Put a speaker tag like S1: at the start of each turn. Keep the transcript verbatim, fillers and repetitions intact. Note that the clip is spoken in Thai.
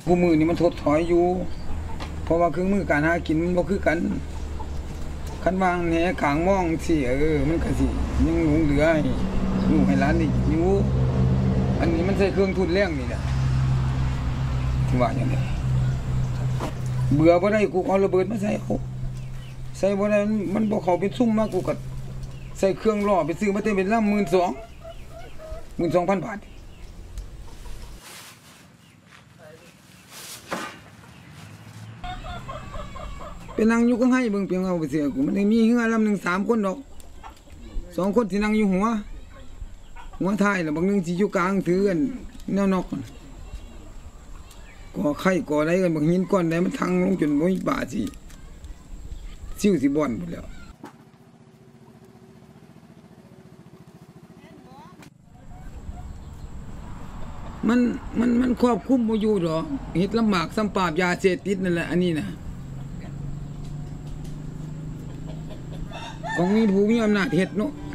S1: กูมือนี่มันถดถอยอยู่เพราะว่าเครื่องมือการหากินมันบ่คือกันคันวางแหขางมองสิเออมันก็สิยังหลงเหลือให้ลูกให้หลานนี่อยู่อันนี้มันใช้เครื่องทุนแรงนี่แหละที่ว่าอย่างไรเบื่อบ่ได้กูเอาระเบิดมาใส่เขาใส่บ่ได้มันบ่เข้าเป็นซุ่มมากูก็ใส่เครื่องล่อไปซื้อมาเต็มเป็นลำ หนึ่งหมื่นสองพัน หนึ่งหมื่นสองพัน บาทเป็นนั่งอยู่ก็ให้เบิ่งเพียงเอาไปเสียกูมันมีเฮือลำหนึ่งสามคนดอกสองคนที่นั่งอยู่หัวหัวท้ายแล้วบางนึงสิอยู่กลางถือกันแนวนอกก่อไข่ก่ออะไรกันบางหินก้อนใดมันทังลงจนบ่มีป่าสิซิ่วสิบ่อนหมดแล้วมันมันมันครอบคุมบ่อยู่ดอกเฮ็ดลำบากซ้ำปราบยาเสพติดนั่นแหละอันนี้นะของมีผู้มีอำนาจเฮ็ดเนาะ